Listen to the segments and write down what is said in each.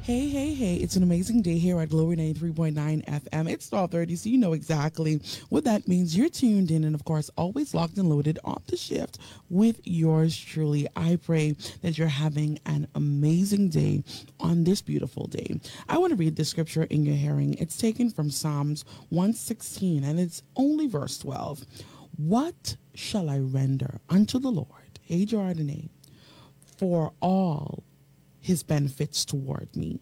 Hey, hey, hey, it's an amazing day here at Glory 93.9 FM. It's 12:30, so you know exactly what that means. You're tuned in and, of course, always locked and loaded on the shift with yours truly. I pray that you're having an amazing day on this beautiful day. I want to read the scripture in your hearing. It's taken from Psalms 116, and it's only verse 12. What shall I render unto the Lord, hey Jordan, for all his benefits toward me?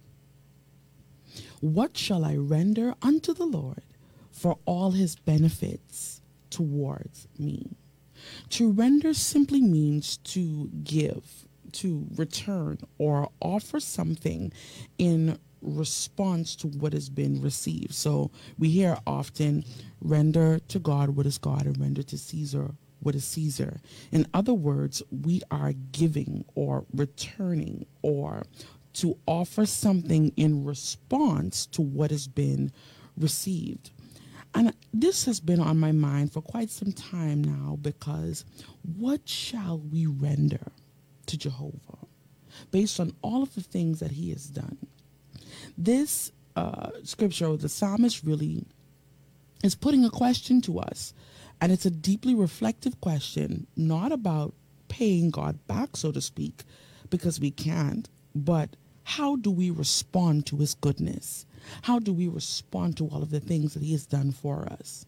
What shall I render unto the Lord for all his benefits towards me? To render simply means to give, to return, or offer something in response to what has been received. So we hear often, render to God what is God and render to Caesar what is Caesar. In other words, we are giving or returning or to offer something in response to what has been received. And this has been on my mind for quite some time now, because what shall we render to Jehovah based on all of the things that he has done? This scripture, the psalmist really is putting a question to us, and it's a deeply reflective question, not about paying God back, so to speak, because we can't, but how do we respond to his goodness? How do we respond to all of the things that he has done for us?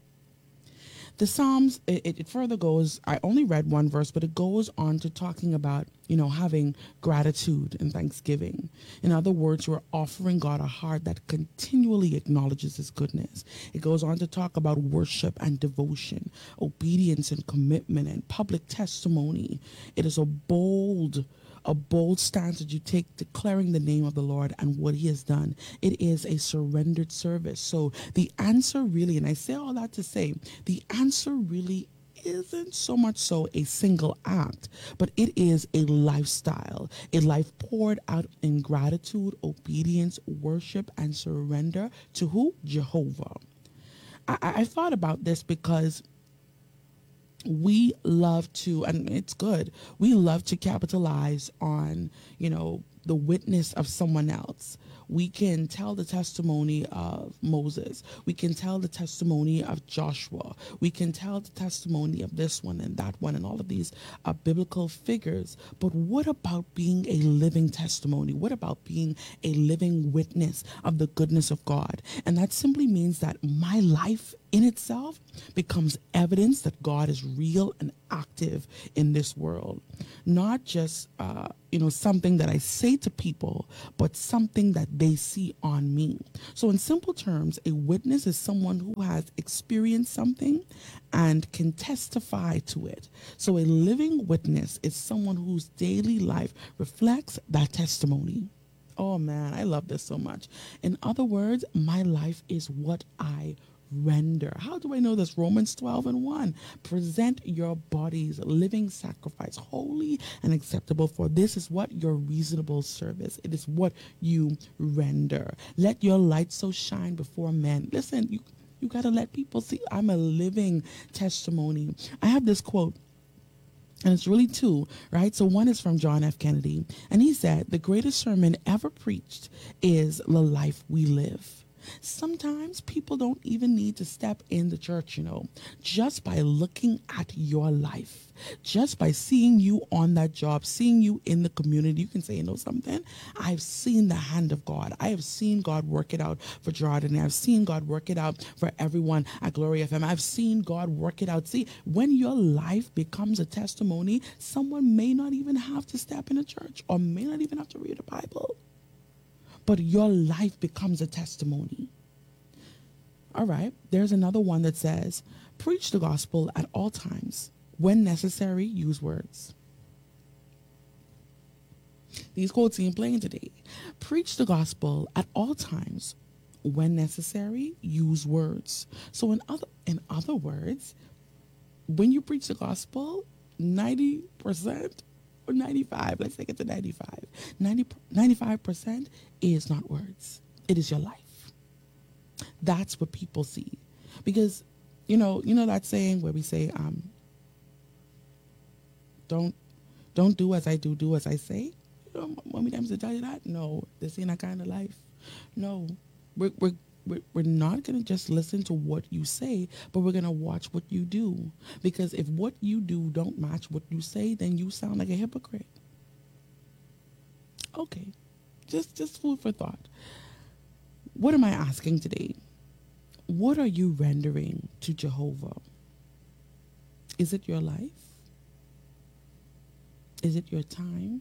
The Psalms, it further goes, I only read one verse, but it goes on to talking about, having gratitude and thanksgiving. In other words, we're offering God a heart that continually acknowledges his goodness. It goes on to talk about worship and devotion, obedience and commitment, and public testimony. It is a bold stance that you take, declaring the name of the Lord and what he has done. It is a surrendered service. So the answer really, and I say all that to say, the answer really isn't so much so a single act, but it is a lifestyle, a life poured out in gratitude, obedience, worship, and surrender to who? Jehovah. I thought about this because we love to, and it's good, we love to capitalize on, the witness of someone else. We can tell the testimony of Moses. We can tell the testimony of Joshua. We can tell the testimony of this one and that one and all of these biblical figures. But what about being a living testimony? What about being a living witness of the goodness of God? And that simply means that my life in itself becomes evidence that God is real and active in this world. Not just, something that I say to people, but something that they see on me. So in simple terms, a witness is someone who has experienced something and can testify to it. So a living witness is someone whose daily life reflects that testimony. Oh man, I love this so much. In other words, my life is what I render. How do I know this? Romans 12:1. Present your bodies living sacrifice, holy and acceptable, for this is what your reasonable service. It is what you render. Let your light so shine before men. Listen, you got to let people see I'm a living testimony. I have this quote, and it's really two, right? So one is from John F. Kennedy, and he said, the greatest sermon ever preached is the life we live. Sometimes people don't even need to step in the church, just by looking at your life, just by seeing you on that job, seeing you in the community. You can say, something, I've seen the hand of God. I have seen God work it out for Jordan. I've seen God work it out for everyone at Glory FM. I've seen God work it out. See, when your life becomes a testimony, someone may not even have to step in a church or may not even have to read the Bible, but your life becomes a testimony. All right, there's another one that says, preach the gospel at all times. When necessary, use words. These quotes seem plain today. Preach the gospel at all times. When necessary, use words. So in other words, when you preach the gospel, 90% or 95, let's take it to 95. 95% is not words. It is your life. That's what people see. Because, you know that saying where we say, don't do as I do as I say. Mommy times to tell you that? No, this ain't that kind of life. No, we're not going to just listen to what you say, but we're going to watch what you do. Because if what you do don't match what you say, then you sound like a hypocrite. Okay, just food for thought. What am I asking today? What are you rendering to Jehovah? Is it your life? Is it your time?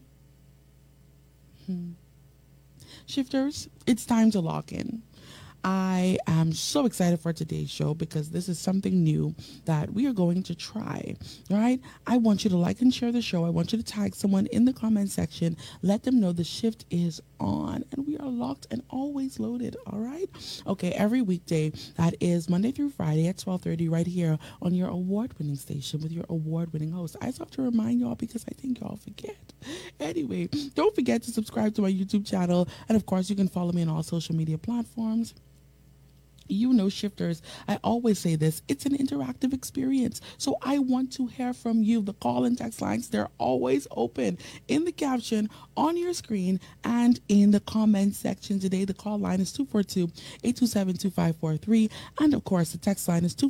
Shifters, it's time to lock in. I am so excited for today's show because this is something new that we are going to try, right? I want you to like and share the show. I want you to tag someone in the comment section. Let them know the shift is on and we are locked and always loaded, all right? Okay, every weekday, that is Monday through Friday at 12:30 right here on your award-winning station with your award-winning host. I just have to remind y'all because I think y'all forget. Anyway, don't forget to subscribe to my YouTube channel. And of course, you can follow me on all social media platforms. You know, shifters, I always say this, it's an interactive experience. So I want to hear from you. The call and text lines, they're always open in the caption, on your screen, and in the comment section. Today, the call line is 242-827-2543. And of course, the text line is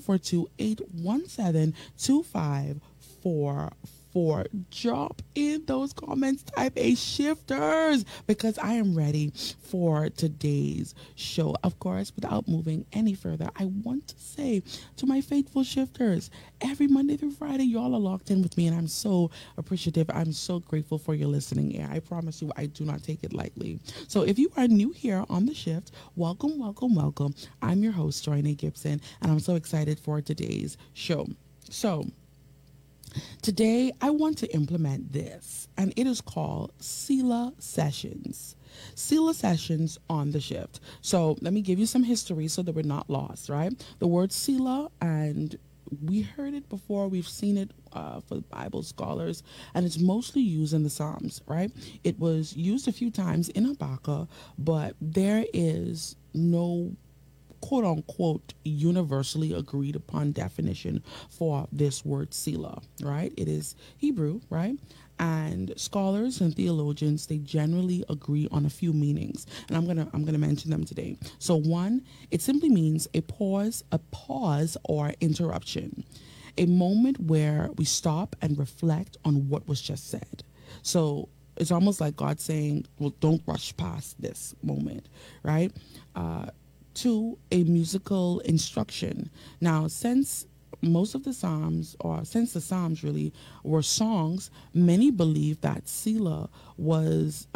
242-817-2544. Drop in those comments, type a shifters, because I am ready for today's show. Of course, without moving any further, I want to say to my faithful shifters, every Monday through Friday, y'all are locked in with me, and I'm so appreciative. I'm so grateful for your listening ear. I promise you, I do not take it lightly. So if you are new here on the shift, welcome, welcome, welcome. I'm your host, Joy Nate Gibson, and I'm so excited for today's show. So today, I want to implement this, and it is called Selah Sessions. Selah Sessions on the shift. So let me give you some history so that we're not lost, right? The word Selah, and we heard it before, we've seen it for Bible scholars, and it's mostly used in the Psalms, right? It was used a few times in Habakkuk, but there is no quote unquote universally agreed upon definition for this word Selah, right? It is Hebrew, right? And scholars and theologians, they generally agree on a few meanings, and I'm gonna mention them today. So one, it simply means a pause or interruption, a moment where we stop and reflect on what was just said. So it's almost like God saying, well, don't rush past this moment, right? To a musical instruction. Now, since most of the Psalms, or since the Psalms really were songs, many believe that Selah was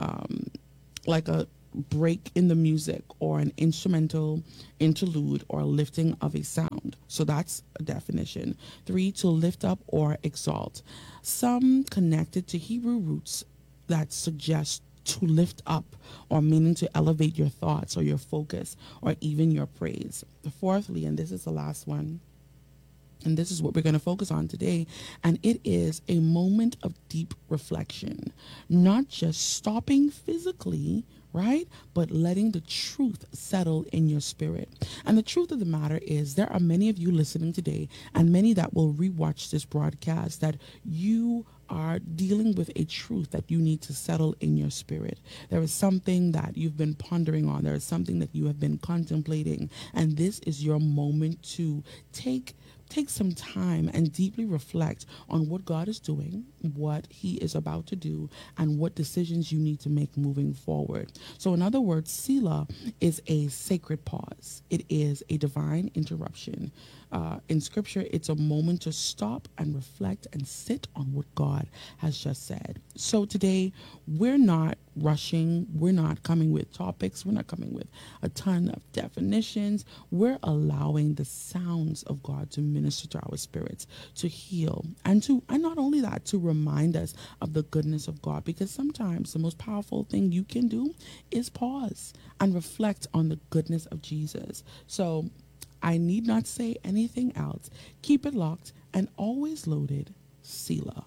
like a break in the music or an instrumental interlude or lifting of a sound. So that's a definition. 3, to lift up or exalt. Some connected to Hebrew roots that suggest to lift up, or meaning to elevate your thoughts or your focus or even your praise. Fourthly, and this is the last one, and this is what we're going to focus on today, and it is a moment of deep reflection, not just stopping physically, right? But letting the truth settle in your spirit. And the truth of the matter is, there are many of you listening today, and many that will rewatch this broadcast, that you are dealing with a truth that you need to settle in your spirit. There is something that you've been pondering on. There is something that you have been contemplating. And this is your moment to take some time and deeply reflect on what God is doing, what he is about to do, and what decisions you need to make moving forward. So in other words, Selah is a sacred pause. It is a divine interruption. In scripture, it's a moment to stop and reflect and sit on what God has just said. So today, we're not rushing. We're not coming with topics. We're not coming with a ton of definitions. We're allowing the sounds of God to minister to our spirits, to heal, and not only that, to remind us of the goodness of God. Because sometimes the most powerful thing you can do is pause and reflect on the goodness of Jesus. So I need not say anything else. Keep it locked and always loaded. Selah.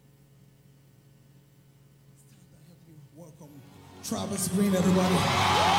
Welcome, Travis Green, everybody.